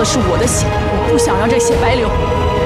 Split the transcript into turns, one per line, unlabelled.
的是我的血，我不想让这血白流。